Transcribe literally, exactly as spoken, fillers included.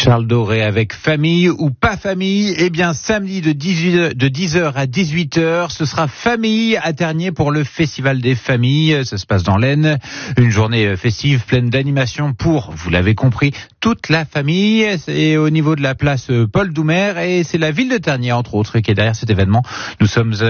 Charles Doré avec famille ou pas famille. Eh bien, samedi de dix heures à dix-huit heures, ce sera famille à Tergnier pour le Festival des familles. Ça se passe dans l'Aisne. Une journée festive pleine d'animation pour, vous l'avez compris, toute la famille. Et au niveau de la place Paul Doumer, et c'est la ville de Tergnier, entre autres, qui est derrière cet événement. Nous sommes